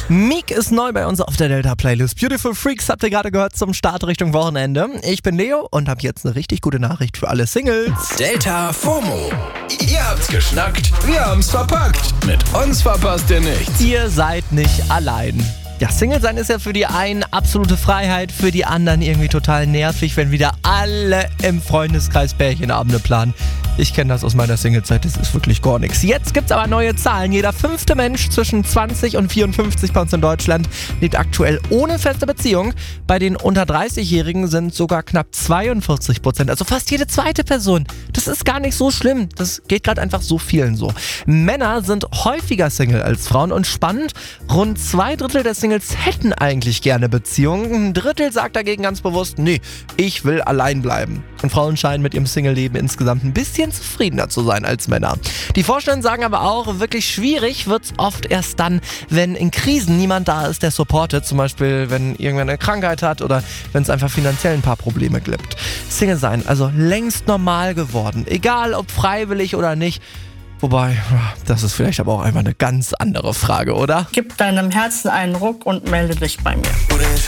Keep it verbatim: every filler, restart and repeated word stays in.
Meek ist neu bei uns auf der Delta-Playlist. Beautiful Freaks habt ihr gerade gehört zum Start Richtung Wochenende. Ich bin Leo und habe jetzt eine richtig gute Nachricht für alle Singles. Delta FOMO. Ihr habt's geschnackt, wir haben's verpackt. Mit uns verpasst ihr nichts. Ihr seid nicht allein. Ja, Single sein ist ja für die einen absolute Freiheit, für die anderen irgendwie total nervig, wenn wieder alle im Freundeskreis Pärchenabende planen. Ich kenne das aus meiner Singlezeit, das ist wirklich gar nichts. Jetzt gibt's aber neue Zahlen. Jeder fünfte Mensch zwischen zwanzig und vierundfünfzig bei uns in Deutschland lebt aktuell ohne feste Beziehung. Bei den unter dreißig-Jährigen sind sogar knapp zweiundvierzig Prozent, also fast jede zweite Person. Das ist gar nicht so schlimm, das geht gerade einfach so vielen so. Männer sind häufiger Single als Frauen und spannend, rund zwei Drittel der Singles hätten eigentlich gerne Beziehungen. Ein Drittel sagt dagegen ganz bewusst, nee, ich will allein bleiben. Und Frauen scheinen mit ihrem Single-Leben insgesamt ein bisschen zufriedener zu sein als Männer. Die Vorstände sagen aber auch, wirklich schwierig wird's oft erst dann, wenn in Krisen niemand da ist, der supportet. Zum Beispiel, wenn irgendwer eine Krankheit hat oder wenn es einfach finanziell ein paar Probleme gibt. Single sein, also längst normal geworden. Egal, ob freiwillig oder nicht. Wobei, das ist vielleicht aber auch einfach eine ganz andere Frage, oder? Gib deinem Herzen einen Ruck und melde dich bei mir.